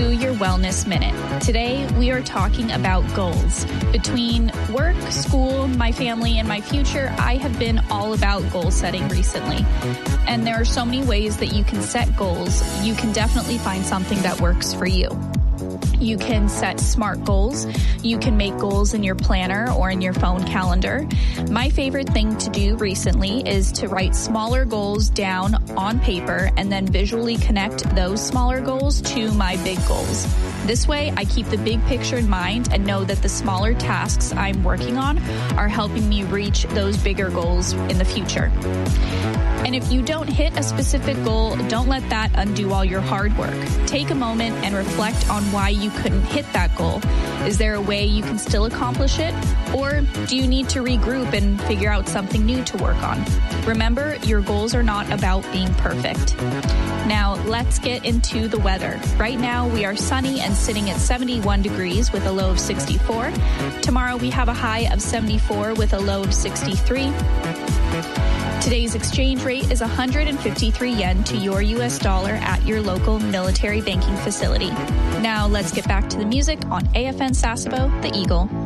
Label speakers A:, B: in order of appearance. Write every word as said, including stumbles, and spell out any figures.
A: to your Wellness Minute. Today, we are talking about goals. Between work, school, my family, and my future, I have been all about goal setting recently. And there are so many ways that you can set goals. You can definitely find something that works for you. You can set SMART goals. You can make goals in your planner or in your phone calendar. My favorite thing to do recently is to write smaller goals down on paper and then visually connect those smaller goals to my big goals. This way, I keep the big picture in mind and know that the smaller tasks I'm working on are helping me reach those bigger goals in the future. And if you don't hit a specific goal, don't let that undo all your hard work. Take a moment and reflect on why you couldn't hit that goal. Is there a way you can still accomplish it? Or do you need to regroup and figure out something new to work on? Remember, your goals are not about being perfect. Now, let's get into the weather. Right now, we are sunny and sitting at seventy-one degrees with a low of sixty-four. Tomorrow, we have a high of seventy-four with a low of sixty-three. Today's exchange rate is one hundred fifty-three yen to your U S dollar at your local military banking facility. Now let's get back to the music on A F N Sasebo, The Eagle.